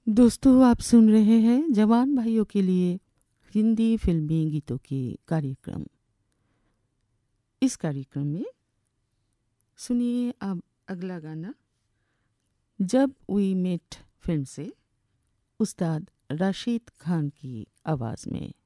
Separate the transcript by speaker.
Speaker 1: दोस्तों, आप सुन रहे हैं जवान भाइयों के लिए हिंदी फिल्मी गीतों के कार्यक्रम। इस कार्यक्रम में सुनिए अब अगला गाना, जब वी मेट फिल्म से उस्ताद राशिद खान की आवाज़ में।